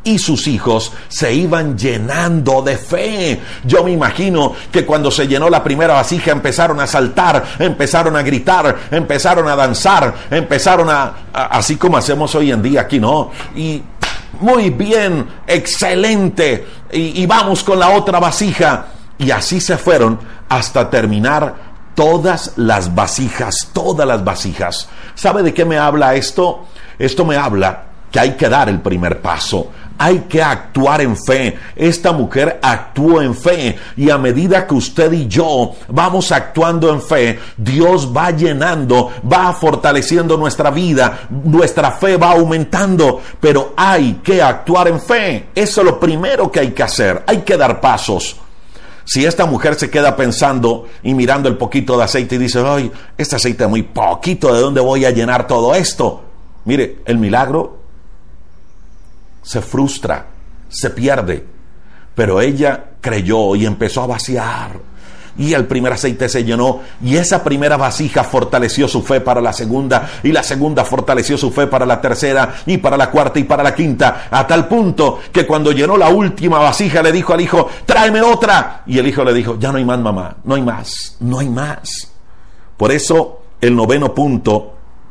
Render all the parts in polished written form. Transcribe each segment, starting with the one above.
y sus hijos se iban llenando de fe. Yo me imagino que cuando se llenó la primera vasija empezaron a saltar, empezaron a gritar, empezaron a danzar, empezaron así como hacemos hoy en día aquí, ¿no? Y muy bien, excelente, y vamos con la otra vasija. Y así se fueron hasta terminar todas las vasijas. ¿Sabe de qué me habla esto? Esto me habla que hay que dar el primer paso. Hay que actuar en fe. Esta mujer actuó en fe, y a medida que usted y yo vamos actuando en fe, Dios va llenando, va fortaleciendo nuestra vida, nuestra fe va aumentando, pero hay que actuar en fe. Eso es lo primero que hay que hacer. Hay que dar pasos. Si esta mujer se queda pensando y mirando el poquito de aceite y dice, ay, este aceite es muy poquito, ¿de dónde voy a llenar todo esto? Mire, el milagro se frustra, se pierde. Pero ella creyó y empezó a vaciar. Y el primer aceite se llenó, y esa primera vasija fortaleció su fe para la segunda, y la segunda fortaleció su fe para la tercera, y para la cuarta, y para la quinta, a tal punto que cuando llenó la última vasija le dijo al hijo, tráeme otra. Y el hijo le dijo, ya no hay más, mamá, no hay más. Por eso el noveno punto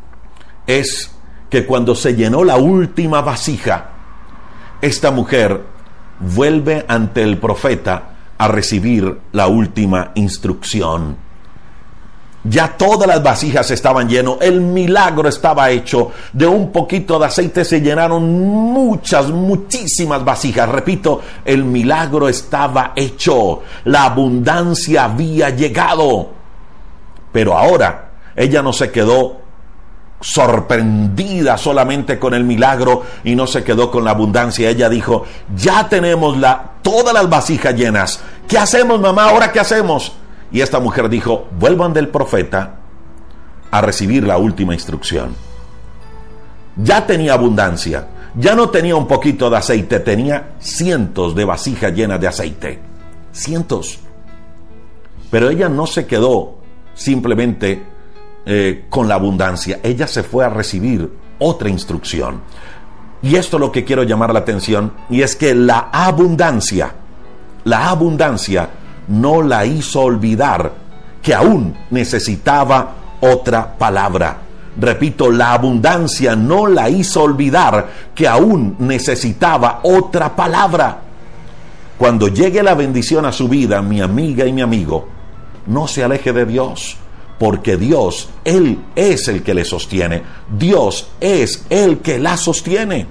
es que cuando se llenó la última vasija, esta mujer vuelve ante el profeta a recibir la última instrucción. Ya todas las vasijas estaban llenas, el milagro estaba hecho. De un poquito de aceite se llenaron muchísimas vasijas. Repito, el milagro estaba hecho, la abundancia había llegado. Pero ahora ella no se quedó sorprendida solamente con el milagro y no se quedó con la abundancia. Ella dijo, ya tenemos todas las vasijas llenas. ¿Qué hacemos, mamá? ¿Ahora qué hacemos? Y esta mujer dijo, vuelvan del profeta a recibir la última instrucción. Ya tenía abundancia, ya no tenía un poquito de aceite, tenía cientos de vasijas llenas de aceite. Cientos. Pero ella no se quedó simplemente con la abundancia. Ella se fue a recibir otra instrucción. Y esto es lo que quiero llamar la atención, y es que la abundancia no la hizo olvidar que aún necesitaba otra palabra. Repito, la abundancia no la hizo olvidar que aún necesitaba otra palabra. Cuando llegue la bendición a su vida, mi amiga y mi amigo, no se aleje de Dios. Porque Dios, Él es el que le sostiene. Dios es el que la sostiene.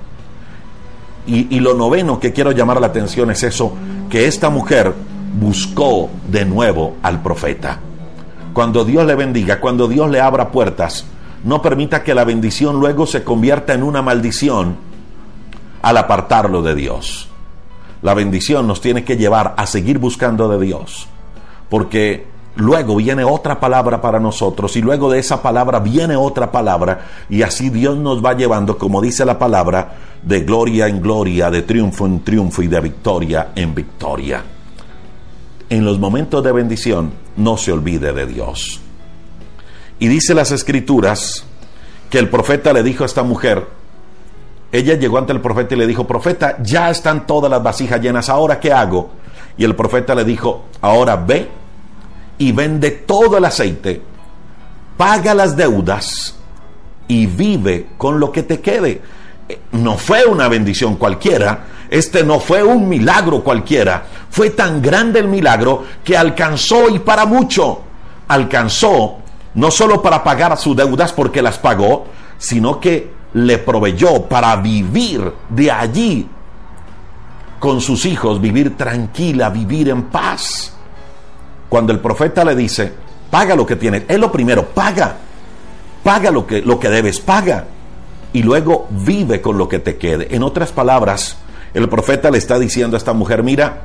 Y lo noveno que quiero llamar la atención es eso, que esta mujer buscó de nuevo al profeta. Cuando Dios le bendiga, cuando Dios le abra puertas, no permita que la bendición luego se convierta en una maldición al apartarlo de Dios. La bendición nos tiene que llevar a seguir buscando de Dios, porque luego viene otra palabra para nosotros, y luego de esa palabra viene otra palabra, y así Dios nos va llevando, como dice la palabra, de gloria en gloria, de triunfo en triunfo y de victoria en victoria. En los momentos de bendición no se olvide de Dios. Y dice las Escrituras que el profeta le dijo a esta mujer, ella llegó ante el profeta y le dijo, profeta, ya están todas las vasijas llenas, ¿ahora qué hago? Y el profeta le dijo, ahora ve y vende todo el aceite, paga las deudas y vive con lo que te quede. No fue una bendición cualquiera, no fue un milagro cualquiera, fue tan grande el milagro que alcanzó, y para mucho. Alcanzó no solo para pagar sus deudas, porque las pagó, sino que le proveyó para vivir de allí con sus hijos, vivir tranquila, vivir en paz. Cuando el profeta le dice, paga lo que tienes, es lo primero, paga lo que debes, paga, y luego vive con lo que te quede. En otras palabras, el profeta le está diciendo a esta mujer, mira,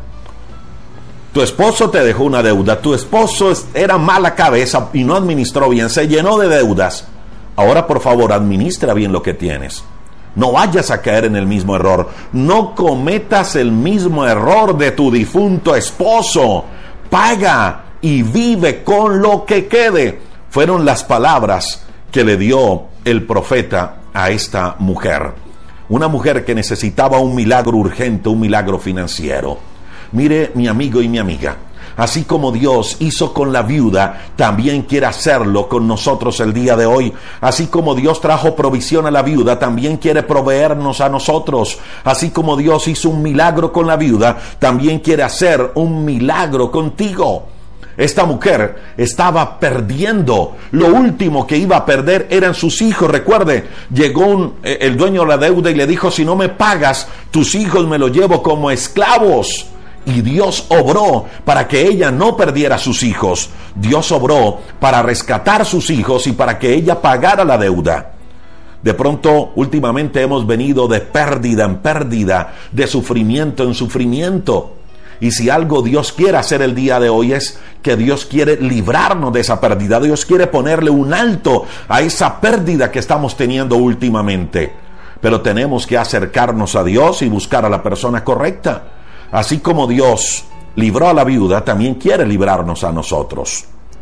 tu esposo te dejó una deuda, tu esposo era mala cabeza y no administró bien, se llenó de deudas. Ahora, por favor, administra bien lo que tienes. No vayas a caer en el mismo error, no cometas el mismo error de tu difunto esposo. Paga y vive con lo que quede. Fueron las palabras que le dio el profeta a esta mujer. Una mujer que necesitaba un milagro urgente, un milagro financiero. Mire, mi amigo y mi amiga, así como Dios hizo con la viuda, también quiere hacerlo con nosotros el día de hoy. Así como Dios trajo provisión a la viuda, también quiere proveernos a nosotros. Así como Dios hizo un milagro con la viuda, también quiere hacer un milagro contigo. Esta mujer estaba perdiendo. Lo último que iba a perder eran sus hijos. Recuerde, llegó el dueño de la deuda y le dijo: si no me pagas, tus hijos me los llevo como esclavos. Y Dios obró para que ella no perdiera a sus hijos. Dios obró para rescatar sus hijos y para que ella pagara la deuda. De pronto, últimamente hemos venido de pérdida en pérdida, de sufrimiento en sufrimiento. Y si algo Dios quiere hacer el día de hoy es que Dios quiere librarnos de esa pérdida. Dios quiere ponerle un alto a esa pérdida que estamos teniendo últimamente. Pero tenemos que acercarnos a Dios y buscar a la persona correcta. Así como Dios libró a la viuda, también quiere librarnos a nosotros.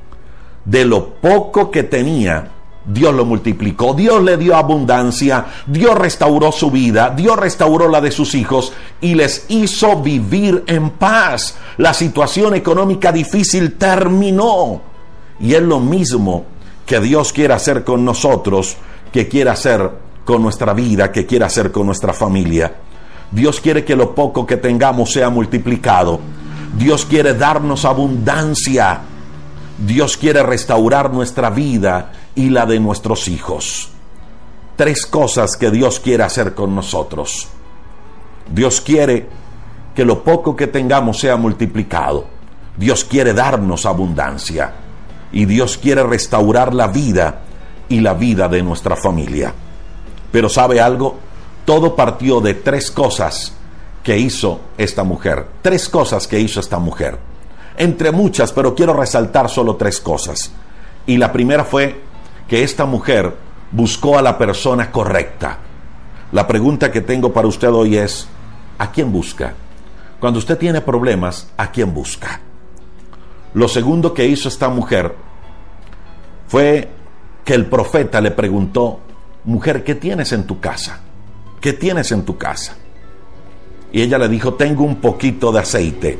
De lo poco que tenía, Dios lo multiplicó, Dios le dio abundancia, Dios restauró su vida, Dios restauró la de sus hijos y les hizo vivir en paz. La situación económica difícil terminó. Y es lo mismo que Dios quiere hacer con nosotros, que quiere hacer con nuestra vida, que quiere hacer con nuestra familia. Dios quiere que lo poco que tengamos sea multiplicado. Dios quiere darnos abundancia. Dios quiere restaurar nuestra vida y la de nuestros hijos. 3 cosas que Dios quiere hacer con nosotros. Dios quiere que lo poco que tengamos sea multiplicado. Dios quiere darnos abundancia. Y Dios quiere restaurar la vida y la vida de nuestra familia. Pero ¿sabe algo? Todo partió de 3 cosas que hizo esta mujer. 3 cosas que hizo esta mujer. Entre muchas, pero quiero resaltar solo 3 cosas. Y la primera fue que esta mujer buscó a la persona correcta. La pregunta que tengo para usted hoy es: ¿a quién busca? Cuando usted tiene problemas, ¿a quién busca? Lo segundo que hizo esta mujer fue que el profeta le preguntó: mujer, ¿qué tienes en tu casa? ¿Qué tienes en tu casa? Y ella le dijo: tengo un poquito de aceite.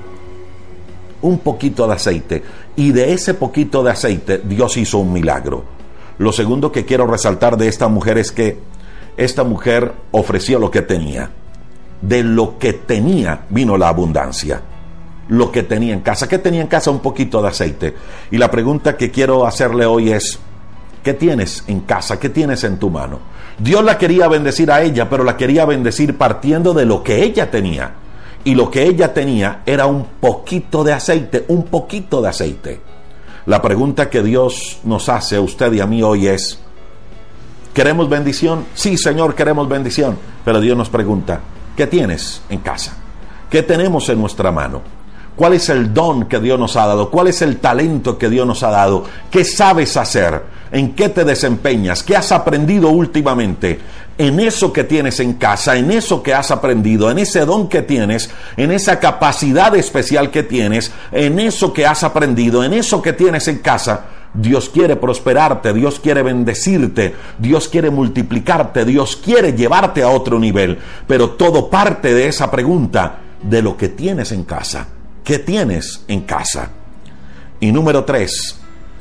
Un poquito de aceite. Y de ese poquito de aceite Dios hizo un milagro. Lo segundo que quiero resaltar de esta mujer es que esta mujer ofreció lo que tenía. De lo que tenía vino la abundancia. Lo que tenía en casa. ¿Qué tenía en casa? Un poquito de aceite. Y la pregunta que quiero hacerle hoy es: ¿qué tienes en casa? ¿Qué tienes en tu mano? Dios la quería bendecir a ella, pero la quería bendecir partiendo de lo que ella tenía. Y lo que ella tenía era un poquito de aceite, un poquito de aceite. La pregunta que Dios nos hace a usted y a mí hoy es: ¿queremos bendición? Sí, Señor, queremos bendición. Pero Dios nos pregunta: ¿qué tienes en casa? ¿Qué tenemos en nuestra mano? ¿Cuál es el don que Dios nos ha dado? ¿Cuál es el talento que Dios nos ha dado? ¿Qué sabes hacer? ¿En qué te desempeñas? ¿Qué has aprendido últimamente? En eso que tienes en casa, en eso que has aprendido, en ese don que tienes, en esa capacidad especial que tienes, en eso que has aprendido, en eso que tienes en casa, Dios quiere prosperarte, Dios quiere bendecirte, Dios quiere multiplicarte, Dios quiere llevarte a otro nivel. Pero todo parte de esa pregunta de lo que tienes en casa. ¿Qué tienes en casa? Y número 3,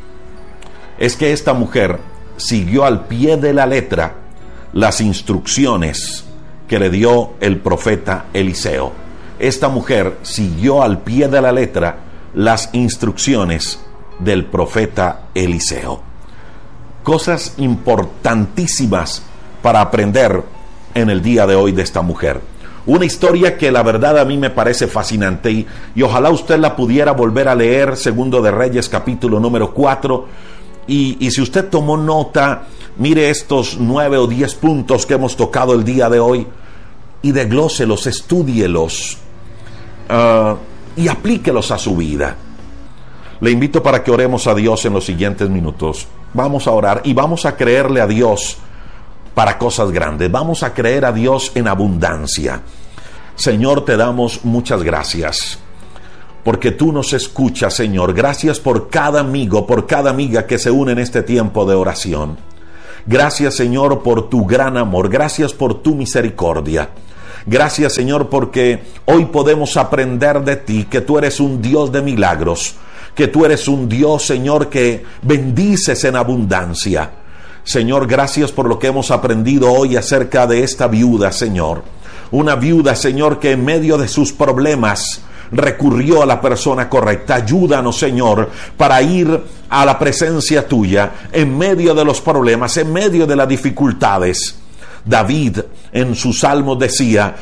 es que esta mujer siguió al pie de la letra las instrucciones que le dio el profeta Eliseo. Esta mujer siguió al pie de la letra las instrucciones del profeta Eliseo. Cosas importantísimas para aprender en el día de hoy de esta mujer. Una historia que la verdad a mí me parece fascinante y ojalá usted la pudiera volver a leer, Segundo de Reyes, capítulo número 4. Y si usted tomó nota, mire estos 9 o 10 puntos que hemos tocado el día de hoy y desglóselos, estúdielos y aplíquelos a su vida. Le invito para que oremos a Dios en los siguientes minutos. Vamos a orar y vamos a creerle a Dios para cosas grandes. Vamos a creer a Dios en abundancia. Señor, te damos muchas gracias porque tú nos escuchas, Señor. Gracias por cada amigo, por cada amiga que se une en este tiempo de oración. Gracias, Señor, por tu gran amor. Gracias por tu misericordia. Gracias, Señor, porque hoy podemos aprender de ti que tú eres un Dios de milagros, que tú eres un Dios, Señor, que bendices en abundancia. Señor, gracias por lo que hemos aprendido hoy acerca de esta viuda, Señor. Una viuda, Señor, que en medio de sus problemas recurrió a la persona correcta. Ayúdanos, Señor, para ir a la presencia tuya en medio de los problemas, en medio de las dificultades. David en sus salmos decía,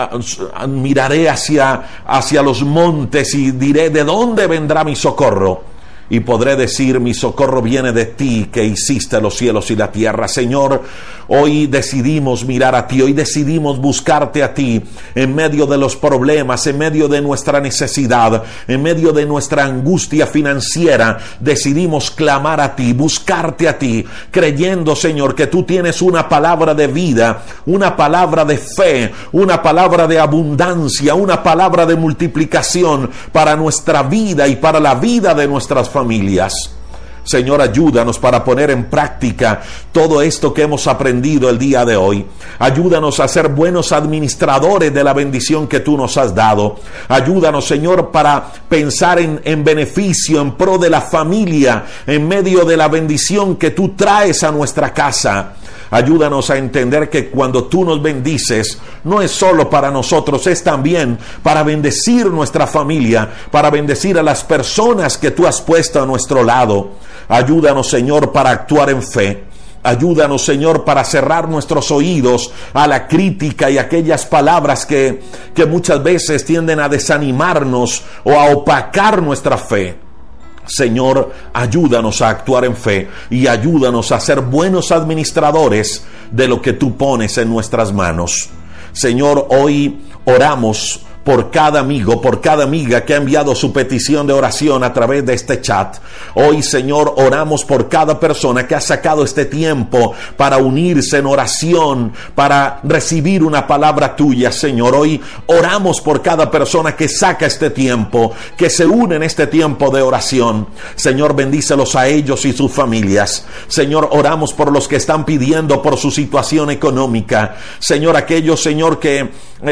miraré hacia los montes y diré, ¿de dónde vendrá mi socorro? Y podré decir, mi socorro viene de ti, que hiciste los cielos y la tierra. Señor, hoy decidimos mirar a ti, hoy decidimos buscarte a ti en medio de los problemas, en medio de nuestra necesidad, en medio de nuestra angustia financiera. Decidimos clamar a ti, buscarte a ti, creyendo, Señor, que tú tienes una palabra de vida, una palabra de fe, una palabra de abundancia, una palabra de multiplicación para nuestra vida y para la vida de nuestras familias. Señor, ayúdanos para poner en práctica todo esto que hemos aprendido el día de hoy. Ayúdanos a ser buenos administradores de la bendición que tú nos has dado. Ayúdanos, Señor, para pensar en beneficio, en pro de la familia, en medio de la bendición que tú traes a nuestra casa. Ayúdanos a entender que cuando tú nos bendices, no es solo para nosotros, es también para bendecir nuestra familia, para bendecir a las personas que tú has puesto a nuestro lado. Ayúdanos, Señor, para actuar en fe. Ayúdanos, Señor, para cerrar nuestros oídos a la crítica y aquellas palabras que muchas veces tienden a desanimarnos o a opacar nuestra fe. Señor, ayúdanos a actuar en fe y ayúdanos a ser buenos administradores de lo que tú pones en nuestras manos. Señor, hoy oramos por cada amigo, por cada amiga que ha enviado su petición de oración a través de este chat. Hoy, Señor, oramos por cada persona que ha sacado este tiempo para unirse en oración, para recibir una palabra tuya, Señor. Hoy oramos por cada persona que saca este tiempo, que se une en este tiempo de oración. Señor, bendícelos a ellos y sus familias. Señor, oramos por los que están pidiendo por su situación económica. Señor, aquellos, Señor, que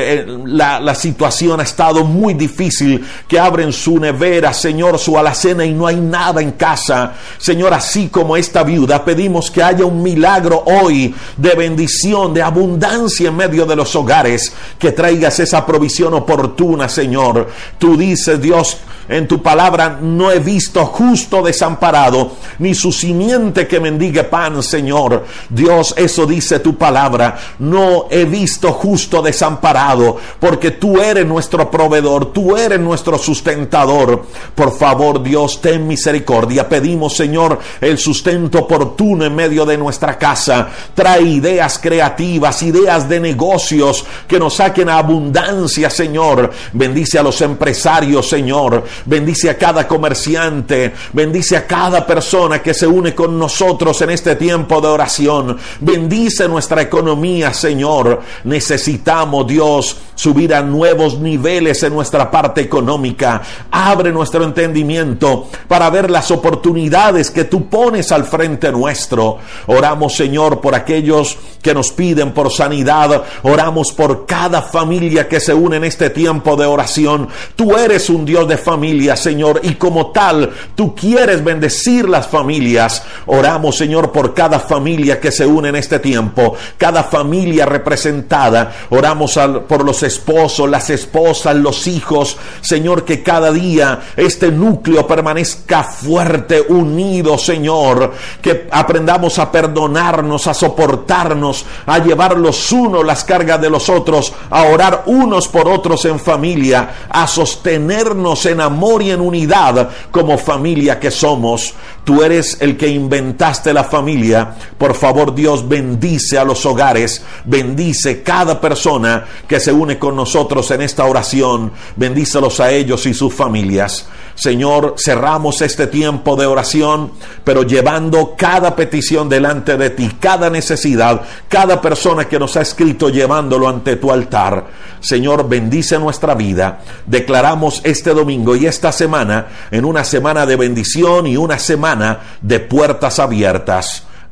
la situación ha estado muy difícil, que abren su nevera, Señor, su alacena y no hay nada en casa. Señor, así como esta viuda, pedimos que haya un milagro hoy de bendición, de abundancia en medio de los hogares, que traigas esa provisión oportuna, Señor. Tú dices, Dios, en tu palabra, no he visto justo desamparado, ni su simiente que mendigue pan, Señor. Dios, eso dice tu palabra. No he visto justo desamparado, porque tú eres nuestro proveedor, tú eres nuestro sustentador. Por favor, Dios, ten misericordia. Pedimos, Señor, el sustento oportuno en medio de nuestra casa. Trae ideas creativas, ideas de negocios que nos saquen a abundancia, Señor. Bendice a los empresarios, Señor. Bendice a cada comerciante, bendice a cada persona que se une con nosotros en este tiempo de oración. Bendice nuestra economía, Señor. Necesitamos, Dios, subir a nuevos niveles en nuestra parte económica. Abre nuestro entendimiento para ver las oportunidades que tú pones al frente nuestro. Oramos, Señor, por aquellos que nos piden por sanidad. Oramos por cada familia que se une en este tiempo de oración. Tú eres un Dios de familia, Señor, y como tal, tú quieres bendecir las familias. Oramos, Señor, por cada familia que se une en este tiempo, cada familia representada. Oramos por los esposos, las esposas, los hijos, Señor, que cada día este núcleo permanezca fuerte, unido, Señor, que aprendamos a perdonarnos, a soportarnos, a llevar los unos las cargas de los otros, a orar unos por otros en familia, a sostenernos en amor y en unidad como familia que somos. Tú eres el que inventaste la familia. Por favor, Dios, bendice a los hogares, bendice cada persona que se une con nosotros en esta oración. Bendícelos a ellos y sus familias. Señor, cerramos este tiempo de oración, pero llevando cada petición delante de ti, cada necesidad, cada persona que nos ha escrito, llevándolo ante tu altar. Señor, bendice nuestra vida. Declaramos este domingo y esta semana en una semana de bendición y una semana de puertas abiertas.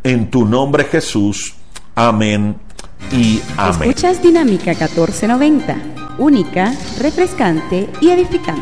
En tu nombre, Jesús. Amén y amén. Escuchas Dinámica 1490, única, refrescante y edificante.